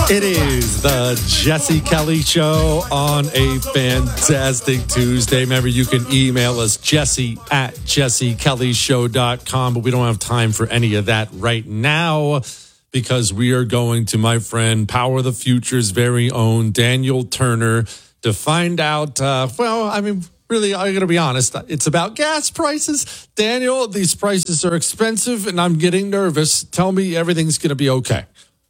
It is the Jesse Kelly Show on a fantastic Tuesday. Remember, you can email us, jesse@jessekellyshow.com, but we don't have time for any of that right now because we are going to my friend, Power of the Future's very own Daniel Turner to find out, really, I'm going to be honest. It's about gas prices. Daniel, these prices are expensive and I'm getting nervous. Tell me everything's going to be okay.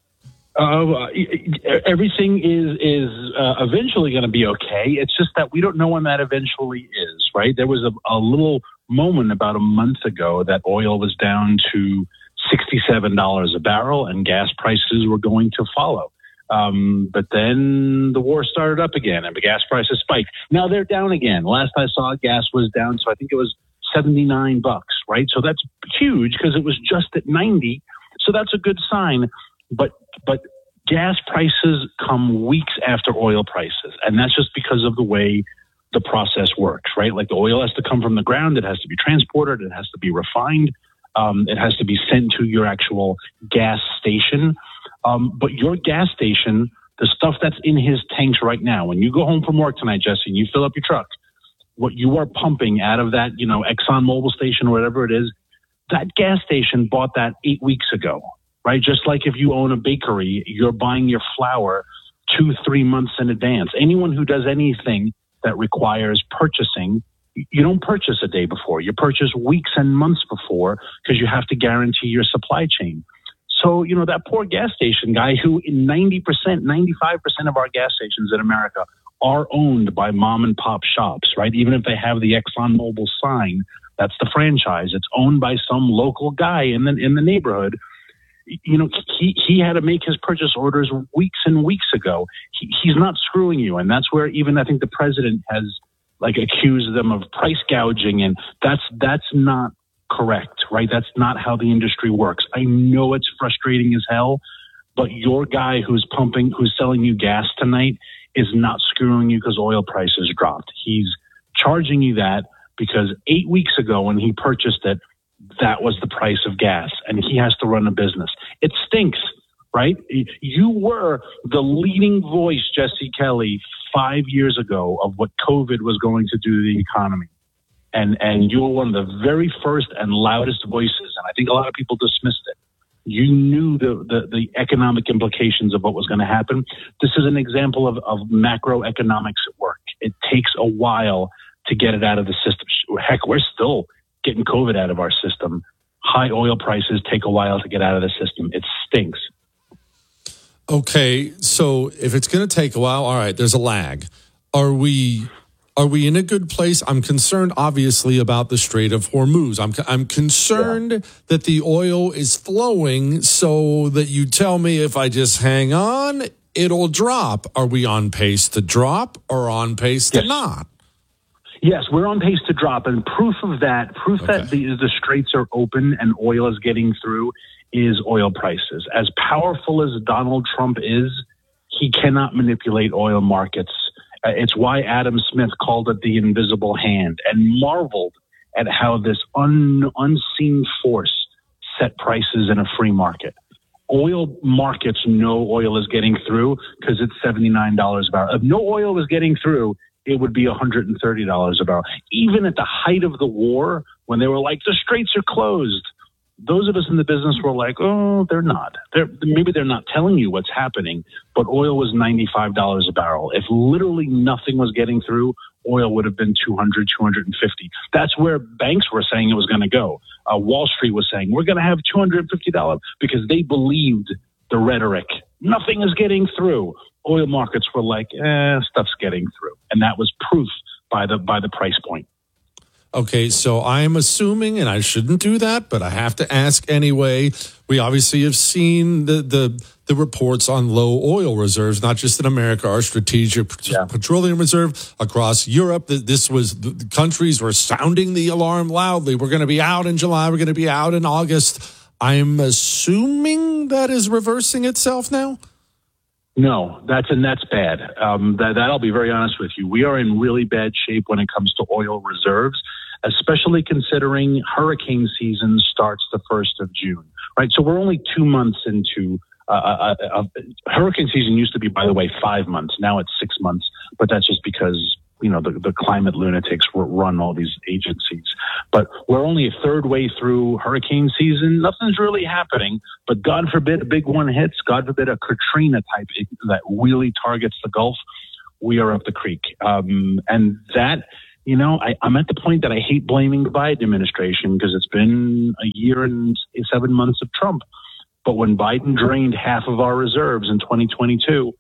Everything is eventually going to be okay. It's just that we don't know when that eventually is, right? There was a little moment about a month ago that oil was down to $67 a barrel and gas prices were going to follow. But then the war started up again and the gas prices spiked. Now they're down again. Last I saw, gas was down, so I think it was $79, right? So that's huge because it was just at 90. So that's a good sign. But gas prices come weeks after oil prices, and that's just because of the way the process works, right? Like the oil has to come from the ground, it has to be transported, it has to be refined, it has to be sent to your actual gas station. But your gas station, the stuff that's in his tanks right now, when you go home from work tonight, Jesse, and you fill up your truck, what you are pumping out of that, Exxon Mobil station or whatever it is, that gas station bought that 8 weeks ago. Right? Just like if you own a bakery, you're buying your flour 2-3 months in advance. Anyone who does anything that requires purchasing, you don't purchase a day before. You purchase weeks and months before because you have to guarantee your supply chain. So, that poor gas station guy who in 90%, 95% of our gas stations in America are owned by mom and pop shops, right? Even if they have the Exxon Mobil sign, that's the franchise. It's owned by some local guy in the neighborhood. He had to make his purchase orders weeks and weeks ago. He's not screwing you. And that's where even I think the president has accused them of price gouging. And that's not correct, right? That's not how the industry works. I know it's frustrating as hell, but your guy who's selling you gas tonight is not screwing you because oil prices dropped. He's charging you that because 8 weeks ago when he purchased it, that was the price of gas, and he has to run a business. It stinks, right? You were the leading voice, Jesse Kelly, 5 years ago of what COVID was going to do to the economy. And you were one of the very first and loudest voices, and I think a lot of people dismissed it. You knew the economic implications of what was going to happen. This is an example of macroeconomics at work. It takes a while to get it out of the system. Heck, we're still getting COVID out of our system. High oil prices take a while to get out of the system. It stinks. Okay, so if it's going to take a while, all right, there's a lag. Are we in a good place? I'm concerned, obviously, about the Strait of Hormuz. I'm concerned that the oil is flowing so that you tell me if I just hang on, it'll drop. Are we on pace to drop or on pace to not? Yes, we're on pace to drop, and proof that the straits are open and oil is getting through is oil prices. As powerful as Donald Trump is, he cannot manipulate oil markets. It's why Adam Smith called it the invisible hand and marveled at how this unseen force set prices in a free market. Oil markets know oil is getting through because it's $79 a barrel. If no oil was getting through, it would be $130 a barrel. Even at the height of the war, when they were like, the straits are closed, those of us in the business were like, oh, they're not. Maybe they're not telling you what's happening, but oil was $95 a barrel. If literally nothing was getting through, oil would have been $200, $250. That's where banks were saying it was going to go. Wall Street was saying, we're going to have $250 because they believed the rhetoric. Nothing is getting through. Oil markets were like, stuff's getting through. And that was proof by the price point. Okay, so I'm assuming, and I shouldn't do that, but I have to ask anyway. We obviously have seen the reports on low oil reserves, not just in America, our strategic petroleum reserve across Europe. The countries were sounding the alarm loudly. We're going to be out in July. We're going to be out in August. I'm assuming that is reversing itself now. No, that's bad. That I'll be very honest with you. We are in really bad shape when it comes to oil reserves, especially considering hurricane season starts the 1st of June, right? So we're only 2 months into hurricane season used to be, by the way, 5 months. Now it's 6 months, but that's just because the climate lunatics run all these agencies. But we're only a third way through hurricane season. Nothing's really happening, but God forbid a big one hits. God forbid a Katrina type that really targets the Gulf. We are up the creek. And that, I'm at the point that I hate blaming the Biden administration because it's been a year and 7 months of Trump. But when Biden drained half of our reserves in 2022,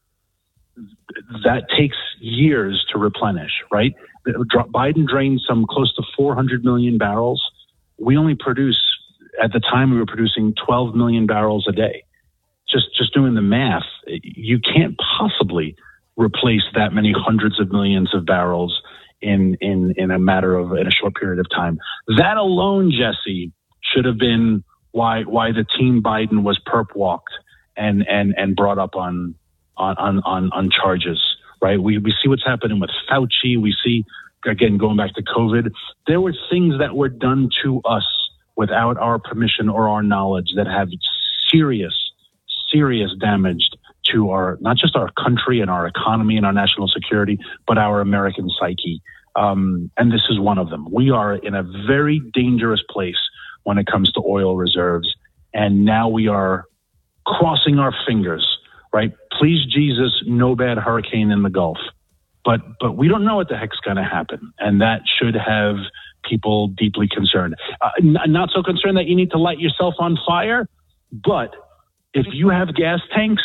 that takes years to replenish, right? Biden drained some close to 400 million barrels. We only produce, at the time we were producing 12 million barrels a day. Just doing the math, you can't possibly replace that many hundreds of millions of barrels in a short period of time. That alone, Jesse, should have been why the team Biden was perp walked and brought up on charges, right? We see what's happening with Fauci. We see, again, going back to COVID, there were things that were done to us without our permission or our knowledge that have serious damage to not just our country and our economy and our national security, but our American psyche. And this is one of them. We are in a very dangerous place when it comes to oil reserves. And now we are crossing our fingers, right? Please, Jesus, no bad hurricane in the Gulf. But we don't know what the heck's going to happen. And that should have people deeply concerned. Not so concerned that you need to light yourself on fire, but if you have gas tanks,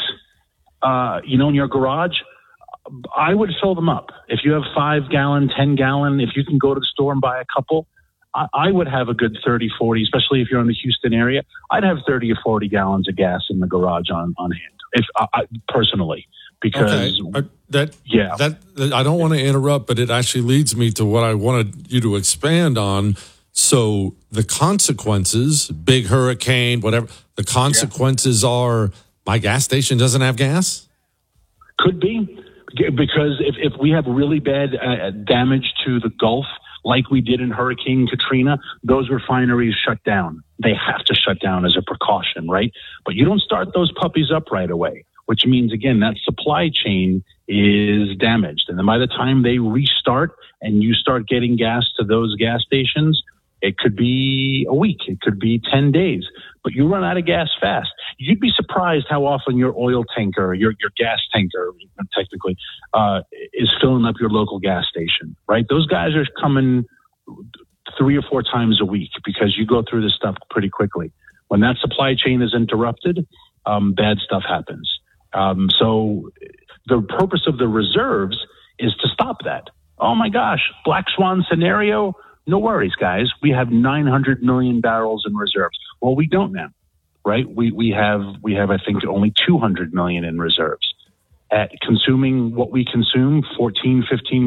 in your garage, I would fill them up. If you have 5 gallon, 10 gallon, if you can go to the store and buy a couple, I would have a good 30, 40, especially if you're in the Houston area. I'd have 30 or 40 gallons of gas in the garage on hand, personally, because I don't want to interrupt, but it actually leads me to what I wanted you to expand on. So the consequences, big hurricane, whatever, the consequences are my gas station doesn't have gas? Could be, because if we have really bad damage to the Gulf, like we did in Hurricane Katrina, those refineries shut down. They have to shut down as a precaution, right? But you don't start those puppies up right away, which means, again, that supply chain is damaged. And then by the time they restart and you start getting gas to those gas stations, it could be a week. It could be 10 days. But you run out of gas fast. You'd be surprised how often your oil tanker, your gas tanker, technically, is filling up your local gas station, right? Those guys are coming 3 or 4 times a week because you go through this stuff pretty quickly. When that supply chain is interrupted, bad stuff happens. So the purpose of the reserves is to stop that. Oh my gosh, black swan scenario. No worries, guys. We have 900 million barrels in reserves. Well, we don't now, right? We have, I think, only 200 million in reserves. At consuming what we consume, 19,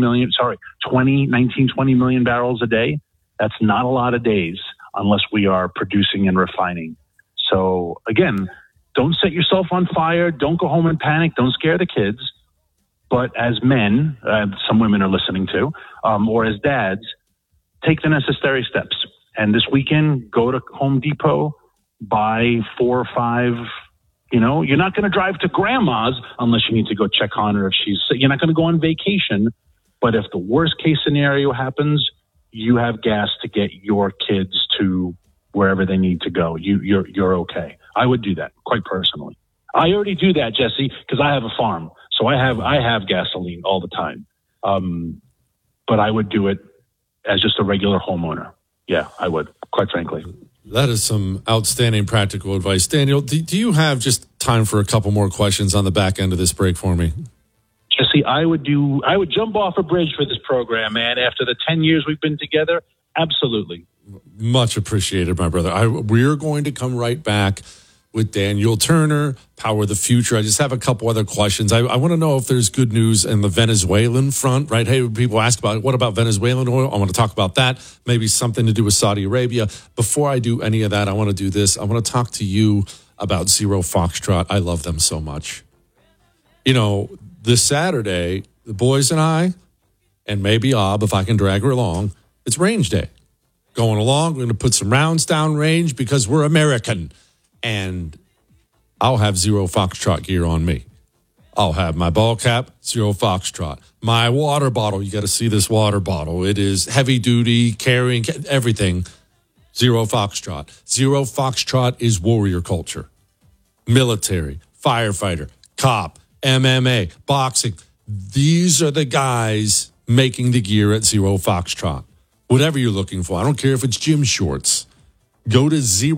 20 million barrels a day. That's not a lot of days unless we are producing and refining. So again, don't set yourself on fire. Don't go home and panic. Don't scare the kids. But as men, some women are listening to, or as dads, take the necessary steps. And this weekend, go to Home Depot, buy 4 or 5. You're not going to drive to grandma's unless you need to go check on her if you're not going to go on vacation. But if the worst case scenario happens, you have gas to get your kids to wherever they need to go. You're okay. I would do that quite personally. I already do that, Jesse, because I have a farm. So I have gasoline all the time. But I would do it as just a regular homeowner. Yeah, I would, quite frankly. That is some outstanding practical advice. Daniel, do you have just time for a couple more questions on the back end of this break for me? Jesse, I would jump off a bridge for this program, man. After the 10 years we've been together, absolutely. Much appreciated, my brother. We're going to come right back with Daniel Turner, Power the Future. I just have a couple other questions. I want to know if there's good news in the Venezuelan front, right? Hey, people ask about, what about Venezuelan oil? I want to talk about that. Maybe something to do with Saudi Arabia. Before I do any of that, I want to do this. I want to talk to you about Zero Foxtrot. I love them so much. This Saturday, the boys and I, and maybe Ob, if I can drag her along, it's range day. Going along, we're going to put some rounds down range because we're American. And I'll have Zero Foxtrot gear on me. I'll have my ball cap, Zero Foxtrot. My water bottle, you got to see this water bottle. It is heavy duty, carrying everything. Zero Foxtrot. Zero Foxtrot is warrior culture. Military, firefighter, cop, MMA, boxing. These are the guys making the gear at Zero Foxtrot. Whatever you're looking for. I don't care if it's gym shorts. Go to Zero